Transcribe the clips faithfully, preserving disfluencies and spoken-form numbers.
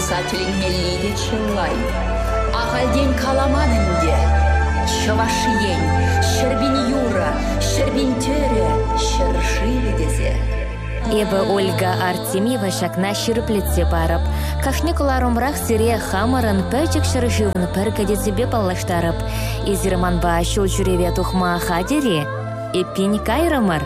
писателин меллиде челлай. Ахальдень каламанынде, чавашиен, щербин юра, щербин тере, щершили дезе. Эбі Ольга Артемьева шакна ширплетсе барып, кашникуларымрақ сире хамырын пәчік шырышывын пір кәдетсебе паллаштарып, изірманба шул жүреве тухма хадире, эппин кайрымыр.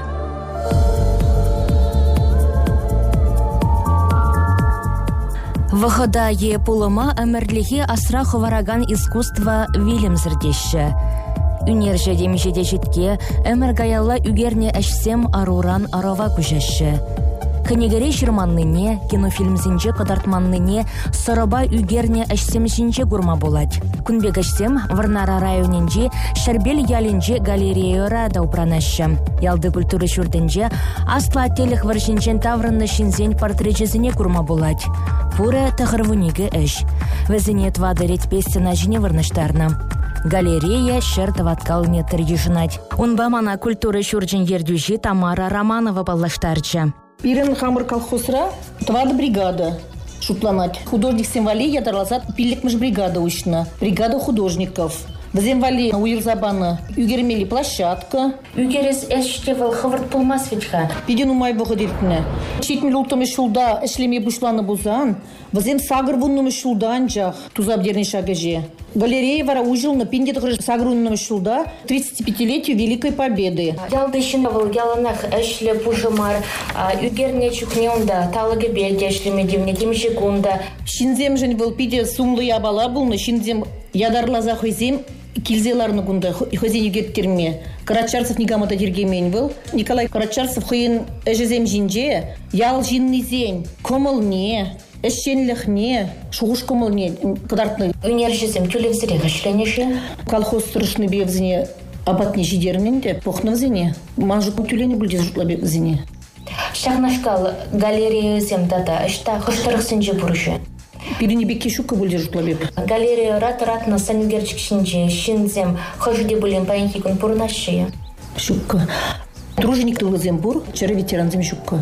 Вахада е пулыма әмірліге асра ховараган искусство Вильямсердеші. Үнерже демешеде жетке әмір гаялла үгерне әшсем аруран арава күжеші. Кенегере жырманныне, кинофильмзінже қадартманныне сыраба үгерне әшсемшінже гурма болад. Күнбек әшсем Варнара районенже Шарбел ялінже галереяра даупранашым. Ялды культуры шүрдінже асла теліх варшинчен таврынны шинзен портречезіне гурма болад. Пуре тағырвуниге әш. Везіне твады ретпестена жіне варныштарны. Галерея шертоваткал метр ежинать. Унба мана культуры шурджин ердюжи Тамара Романова баллаштарча. Пирен хамыр колхозра твада бригада шутланать. Художник Семвали ядарлазат пиликмыш бригада учна. Бригада художников. В Земвали уирзабана үгермели площадка. Үгерес эштевал хавырт пулмас ветха. Пидину май бухадиртне. Читмел ултаме шулда эшлеме бушланы бузан. В Зем сагр вуннаме шулда анжах. Тузабдерный шагаже. Галерея вара ужил на пинде сагрунного шулда тридцатипятилетию Великой Победы. Ялды шинавал яланах эшле пужымар, үгерне чукнеунда, талаге бельде эшлеме дивне кимшекунда. Шинзем жен был пиде сумлы ябала был, на шинзем ядарлаза хойзем килзеларны гунда хойзен югеттерме. Карачарцев негамата дергемень был. Николай Карачарцев хойен эжезем жинже, ял жинный зень, комылне. Эшшенліхне, шуғышқымылне қыдартны. Үнержізім төлевзіре ғашленеші? Колхоз тұрышны бевзіне абатне жидермен де поқнывзіне. Манжуқын түлені бүлде жұтла бевзіне. Шағнашқал галерея земдада ішта қыштырықсынже бұрышы? Пиріне бекке шуққа бүлде жұтла бев. Галерея рат-ратна санюгерчікшінже шинзем қожыде бұлен паянхикін бұрнашы? Шуққа. Труженикті ғызем бұр, чары ветеранзем шуққа.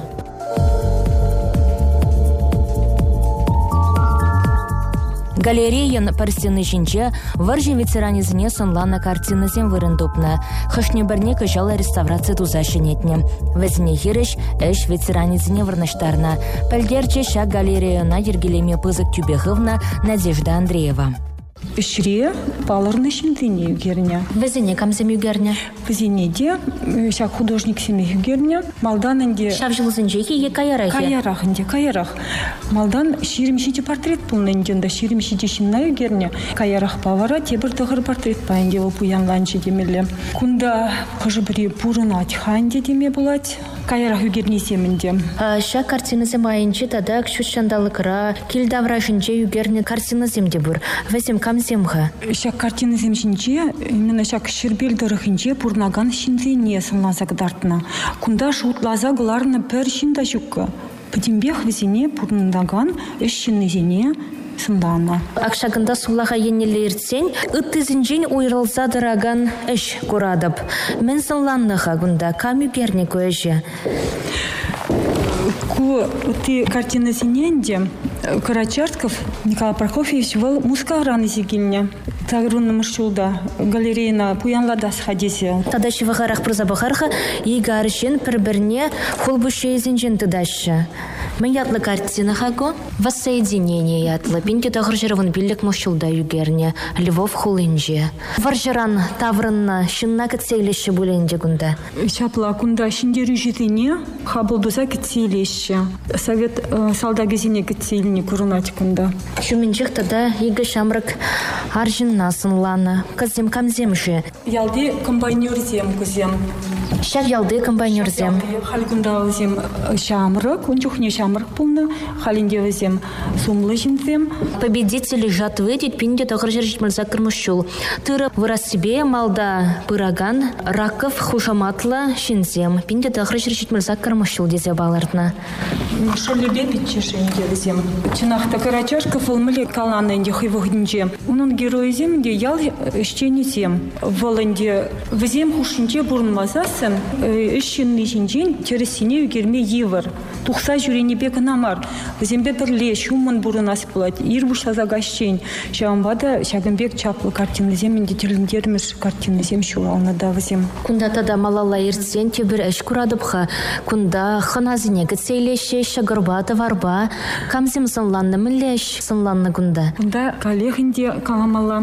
Галереян парстены жинче варжи ветеранизіне сонлана картинызен вырындупны. Хышне бірне кыжалы реставрация тузашынетне. Везіне хирыш әш ветеранизіне вырныштарна. Пәлдерче шак галереяна ергелеме пызык тюбехывна Надежда Андреева. Шре палырны шимдыне югерня. Везіне камзем югерня? Везіне де, шак художник семе югерня. Малданынде... Шав жылызынжеки е каярахе? Каярахынде, каярах. Малдан ширимшиде портрет пулнынденда, ширимшиде шимна югерня. Каярах павара, тебір тығыр портрет пайынде ол пуянланчы демелі. Кунда қыжыбыре пурынат ханде деме болать. Каярах югерне семінде. Шак картинызем айынчы тада кшучандалықыра, килдавра жынче югерне картиныземде бұр. Везем камземға? Шак картинызем жынче, именно шак шербелдіріхінче пурнаган шинзене сылназа кдартына. Кунда шутлаза гыларына пір шинда жүккі. Пөтімбех візіне пурнаган үш шиннезене сындана. Акшагында сулаға енелі ертсен, үттізінжен ойрылса дыраган үш құрадып. Мен сылланныға күнда кам югерне көжі? Ку ты картина зененде Карачартков Николай Прокофьевич был мускараны зигильня. Тагрунна маршулда галерейна пуянлада сходисе. Тадаши вагарах прозабахарха и гаршин перберне холбуше зенжен тадаши. Мен ятлы картина хаго воссоединение ятлы. Пинте тагржирован биллик маршулда югерне Львов хулинже. Варжаран таврынна шинна кытсейлеші буленде гунда. Шапла кунда шиндері житине хабылдуза кытсейлеші. Совет салдагезине кытсейліне курунать кунда. Шуменчик тада игі шамрак аржинна сынланы. Казем камземші. Ялды комбайнерзем кузем. Шак ялды комбайнерзем. Халькунда өзем шамрак, он чухне шамрак полны. Халинде өзем сумлы жинзем. Победители жатвы дед пинде тағыр мырза кірмішшул. Тыры вырас себе малда пыраган, раков хушаматла шинзем. Пинде тағыр мырза кірмішшул дезе балардна. Шолебе питчешенде өзем. Чинахта Карачашков олмыле каланы инде хывыгдинже. Унун герой земде ял ищенезем. Волынде візем хушинде бурнмазас Карачарсын ишинни шинжин тересине үгерме евр. Тухса жүрени бек намар. Зембе бірле шумын бурын асып болады. Ир бушлаза гащен. Шамбада шагынбек чаплы картины земенде терліндерміш картины зем шулалны да візем. Кунда тада малала иртсен тебір әш күрадыпха. Кунда ханазине гіцейлеші шагырбаты варба. Камзем сынланны мілеш сынланны кунда. Кунда коллегінде каламала